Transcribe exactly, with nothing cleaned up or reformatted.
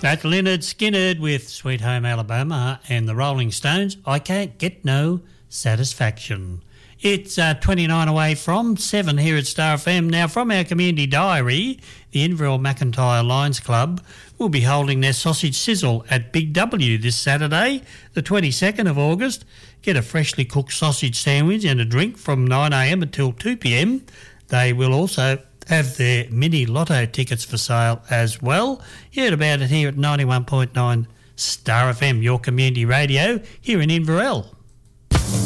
That's Lynyrd Skynyrd with Sweet Home Alabama and the Rolling Stones, I Can't Get No Satisfaction. It's uh, twenty-nine away from seven here at Star F M. Now, from our community diary, the Inverell McIntyre Lions Club will be holding their sausage sizzle at Big W this Saturday, the twenty-second of August. Get a freshly cooked sausage sandwich and a drink from nine a m until two p m. They will also have their mini lotto tickets for sale as well. You heard about it here at ninety-one point nine Star F M, your community radio here in Inverell.